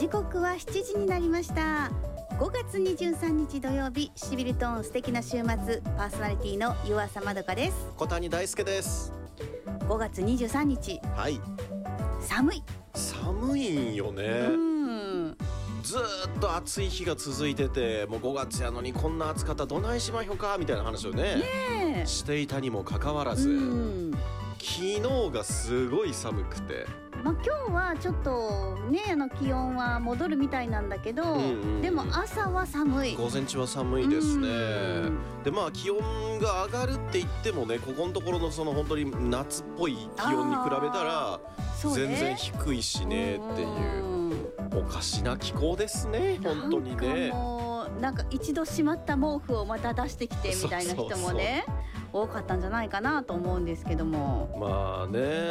時刻は7時になりました。5月23日土曜日、しびれトーン素敵な週末、パーソナリティの湯浅まどかです。 小谷大輔です。 5月23日、 はい、 寒いんよね。ずっと暑い日が続いてて、もう5月やのにこんな暑かったらどないしまひょかみたいな話をねしていたにもかかわらず、昨日がすごい寒くて、 今日はちょっとね気温は戻るみたいなんだけど、でも朝は寒い。 午前中は寒いですね。で気温が上がるって言ってもね、ここのところのその本当に夏っぽい気温に比べたら全然低いしねっていう、おかしな気候ですね本当にね。 なんか一度しまった毛布をまた出してきてみたいな人もね多かったんじゃないかなと思うんですけども、 我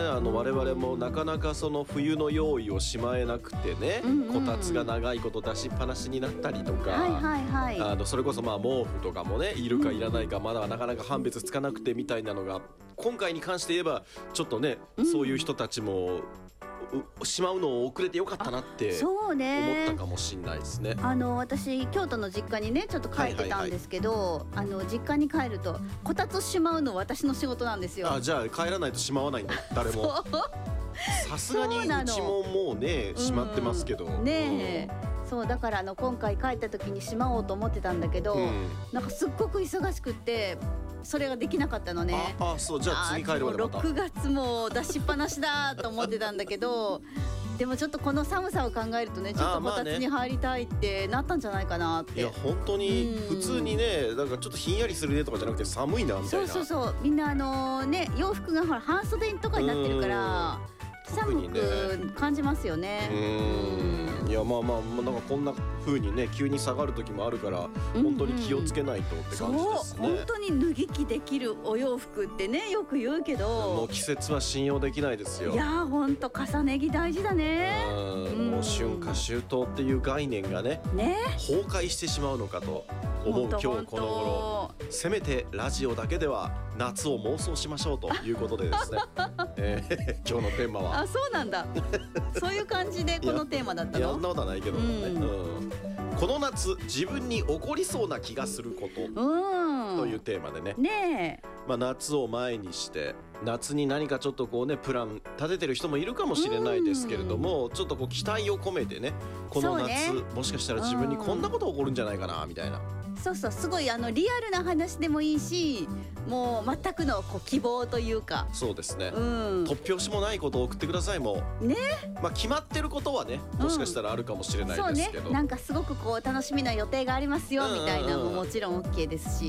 々もなかなかその冬の用意をしまえなくてね、こたつが長いこと出しっぱなしになったりとか、それこそ毛布とかもねいるかいらないかまだなかなか判別つかなくてみたいなのが、今回に関して言えばちょっとね、そういう人たちもしまうのを遅れてよかったなって思ったかもしれないですね。 私京都の実家にねちょっと帰ってたんですけど、実家に帰るとこたつしまうの私の仕事なんですよ。 じゃあ帰らないとしまわないんだ誰も。さすがにうちももうねしまってますけど、そうだから今回帰った時にしまおうと思ってたんだけど、なんかすっごく忙しくってそれができなかったのね。そうじゃあ次帰るまでまた 6月も出しっぱなしだと思ってたんだけどでもちょっとこの寒さを考えるとね、ちょっとこたつに入りたいってなったんじゃないかなって。 いや本当に普通にね、なんかちょっとひんやりするねとかじゃなくて寒いなみたいな。 そうみんな洋服がほら半袖とかになってるから寒く感じますよね。 いやなんかこんな風にね急に下がる時もあるから本当に気をつけないとって感じですね。 本当に脱ぎ着できるお洋服ってねよく言うけど、 もう季節は信用できないですよ。 いや本当重ね着大事だね。 もう春夏秋冬っていう概念がね崩壊してしまうのかと思う今日この頃、せめてラジオだけでは夏を妄想しましょうということでですね、今日のテーマはそうなんだ。そういう感じでこのテーマだったの？ いやそんなことはないけどね、この夏自分に起こりそうな気がすることというテーマでね、夏を前にして夏に何かちょっとこうねプラン立ててる人もいるかもしれないですけれども、ちょっとこう期待を込めてね、この夏もしかしたら自分にこんなこと起こるんじゃないかなみたいな。 すごいリアルな話でもいいし、もう全くの希望というか。 そうですね、突拍子もないことを送ってください。もうね、決まってることはねもしかしたらあるかもしれないですけど、 なんかすごく楽しみな予定がありますよみたいなももちろん OK ですし、